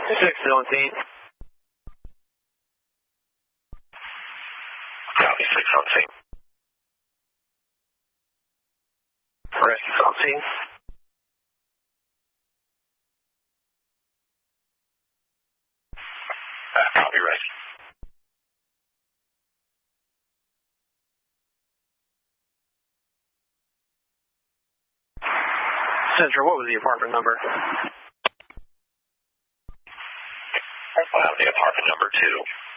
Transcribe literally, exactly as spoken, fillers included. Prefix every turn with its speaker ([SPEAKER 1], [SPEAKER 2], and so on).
[SPEAKER 1] six seventeen.
[SPEAKER 2] Copy, six seventeen.
[SPEAKER 1] Rescue seventeen.
[SPEAKER 2] Uh, copy, rescue.
[SPEAKER 1] Central, what was the apartment number?
[SPEAKER 2] Uh, the apartment number two.